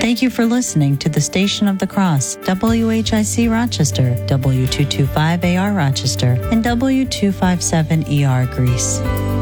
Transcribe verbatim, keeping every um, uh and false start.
Thank you for listening to the Station of the Cross, W H I C Rochester, W two twenty-five A R Rochester, and W two fifty-seven E R Greece.